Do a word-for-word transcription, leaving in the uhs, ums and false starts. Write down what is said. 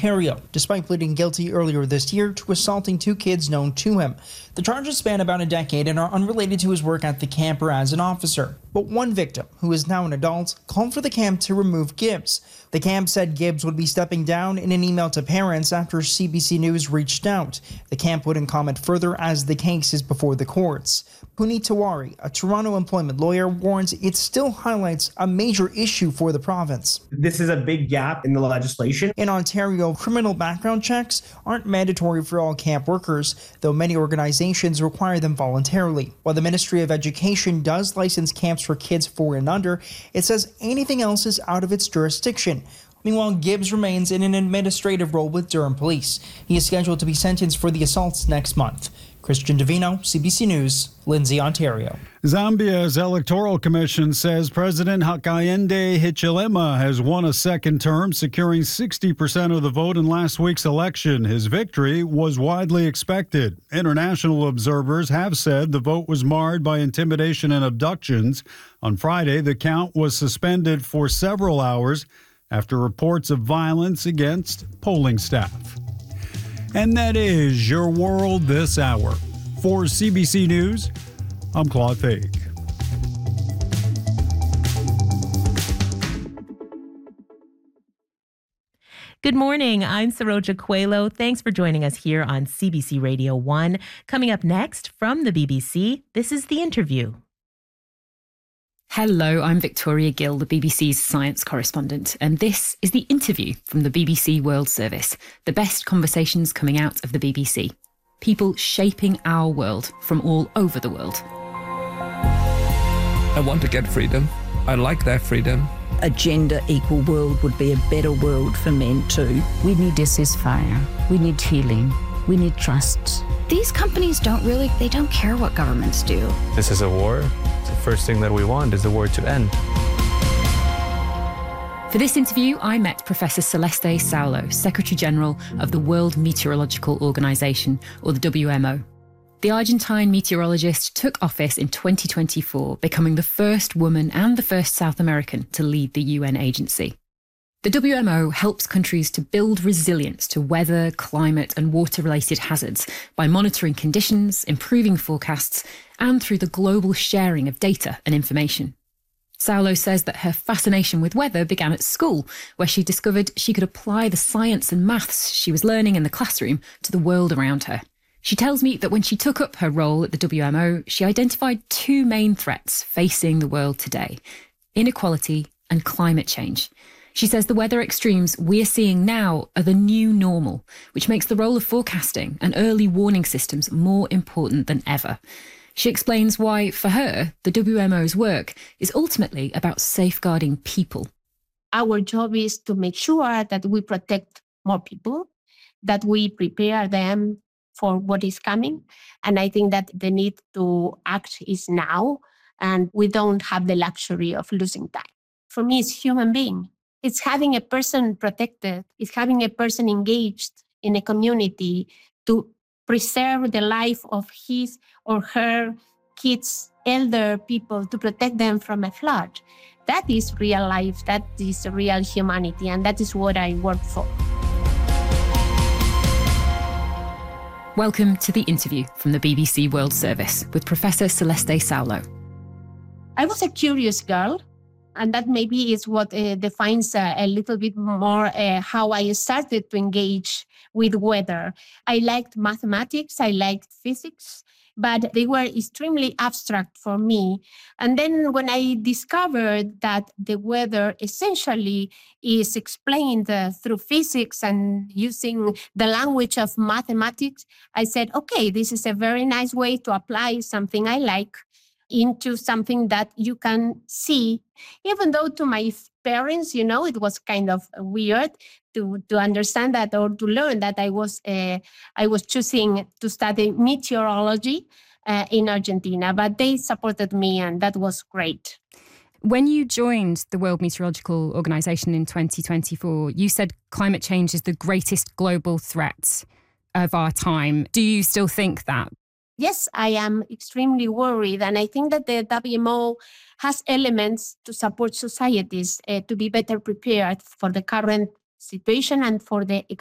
Ontario, despite pleading guilty earlier this year to assaulting two kids known to him. The charges span about a decade and are unrelated to his work at the camp or as an officer. But one victim, who is now an adult, called for the camp to remove Gibbs. The camp said Gibbs would be stepping down in an email to parents after C B C News reached out. The camp wouldn't comment further as the case is before the courts. Puneet Tiwari, a Toronto employment lawyer, warns it still highlights a major issue for the province. This is a big gap in the legislation. In Ontario, criminal background checks aren't mandatory for all camp workers, though many organizations require them voluntarily. While the Ministry of Education does license camps for kids four and under, it says anything else is out of its jurisdiction. Meanwhile, Gibbs remains in an administrative role with Durham Police. He is scheduled to be sentenced for the assaults next month. Christian Davino, C B C News, Lindsay, Ontario. Zambia's Electoral Commission says President Hakainde Hichilema has won a second term, securing sixty percent of the vote in last week's election. His victory was widely expected. International observers have said the vote was marred by intimidation and abductions. On Friday, the count was suspended for several hours after reports of violence against polling staff. And that is your world this hour. For C B C News, I'm Claude Fake. Good morning. I'm Saroja Coelho. Thanks for joining us here on C B C Radio one. Coming up next from the B B C, this is The Interview. Hello, I'm Victoria Gill, the B B C's science correspondent, and this is The Interview from the B B C World Service, the best conversations coming out of the B B C. People shaping our world from all over the world. I want to get freedom. I like that freedom. A gender equal world would be a better world for men too. We need a ceasefire. We need healing. We need trust. These companies don't really, they don't care what governments do. This is a war. The first thing that we want is the war to end. For this interview, I met Professor Celeste Saulo, Secretary-General of the World Meteorological Organization, or the W M O. The Argentine meteorologist took office in twenty twenty-four, becoming the first woman and the first South American to lead the U N agency. The W M O helps countries to build resilience to weather, climate and water-related hazards by monitoring conditions, improving forecasts, and through the global sharing of data and information. Saulo says that her fascination with weather began at school, where she discovered she could apply the science and maths she was learning in the classroom to the world around her. She tells me that when she took up her role at the W M O, she identified two main threats facing the world today: inequality and climate change. She says the weather extremes we're seeing now are the new normal, which makes the role of forecasting and early warning systems more important than ever. She explains why, for her, the W M O's work is ultimately about safeguarding people. Our job is to make sure that we protect more people, that we prepare them for what is coming. And I think that the need to act is now, and we don't have the luxury of losing time. For me, it's human being. It's having a person protected. It's having a person engaged in a community to preserve the life of his or her kids, elder people, to protect them from a flood. That is real life. That is real humanity. And that is what I work for. Welcome to The Interview from the B B C World Service with Professor Celeste Saulo. I was a curious girl, and that maybe is what uh, defines uh, a little bit more uh, how I started to engage with weather. I liked mathematics, I liked physics, but they were extremely abstract for me. And then when I discovered that the weather essentially is explained uh, through physics and using the language of mathematics, I said, okay, this is a very nice way to apply something I like into something that you can see. Even though to my parents, you know, it was kind of weird to, to understand that or to learn that I was uh, I was choosing to study meteorology uh, in Argentina, but they supported me and that was great. When you joined the World Meteorological Organization in twenty twenty-four, you said climate change is the greatest global threat of our time. Do you still think that? Yes, I am extremely worried. And I think that the W M O has elements to support societies uh, to be better prepared for the current situation and for the